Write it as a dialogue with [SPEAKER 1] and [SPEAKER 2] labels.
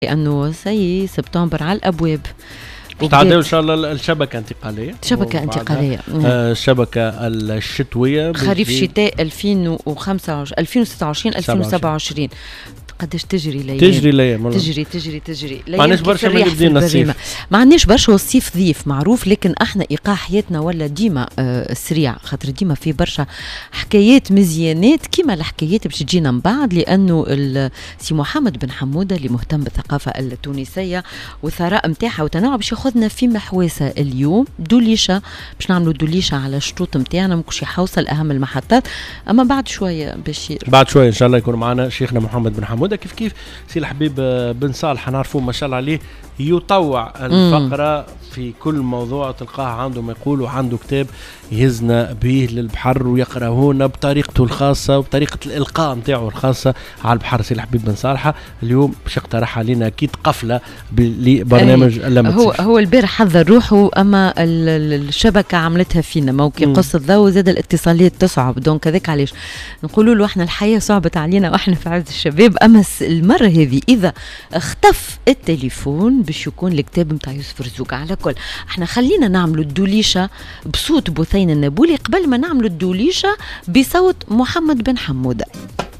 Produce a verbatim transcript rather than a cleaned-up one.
[SPEAKER 1] لأنه سي سبتمبر على الأبواب.
[SPEAKER 2] تعدوا إن شاء الله الشبكة انتقالية.
[SPEAKER 1] شبكة انتقالية.
[SPEAKER 2] آه الشبكة الشتوية.
[SPEAKER 1] خريف شتاء ألفين وخمسة وعشرين ألفين وستة وعشرين ألفين وسبعة وعشرين. قداش تجري الايام
[SPEAKER 2] تجري الايام
[SPEAKER 1] تجري تجري تجري
[SPEAKER 2] ما عندناش برشا من بدينا الصيف
[SPEAKER 1] ما عندناش برشا والصيف ضيف معروف، لكن احنا ايقاع حياتنا ولا ديما آه سريع، خاطر ديما في برشا حكايات مزيانات كيما الحكايات باش تجينا من بعد، لانه سي محمد بن حموده اللي مهتم بالثقافه التونسيه والثراء نتاعها وتنوع باش ياخذنا في محوسه اليوم دوليشه، باش نعملوا دوليشه على الشطوط نتاعنا ماكوش يحوصل اهم المحطات، اما بعد شويه بشير
[SPEAKER 2] بعد شويه ان شاء الله يكون معنا شيخنا محمد بن حموده. كيف كيف سي الحبيب بن صالح نعرفوه ما شاء الله عليه يطوع الفقرة مم. في كل موضوع تلقاه عنده ما يقول، وعنده كتاب يهزنا به للبحر ويقرأهونا بطريقته الخاصة وبطريقة الإلقاء متاعه الخاصة على البحر. سي الحبيب بن صالح اليوم باش يقترح علينا أكيد قفلة لبرنامج اللمة.
[SPEAKER 1] هو هو البارح حضر روحه، أما الشبكة عملتها فينا موكي قصة ضوء زاد الاتصالات تصعب، دونك هذاك علاش نقولوا له احنا الحياة صعبت علينا واحنا في عز الشباب. أما المرة هذه إذا اختف التليفون باش يكون الكتاب متاع يوسف رزوق. على كل احنا خلينا نعملوا الدوليشة بصوت بثين النابولي قبل ما نعملوا الدوليشة بصوت محمد بن حمودة.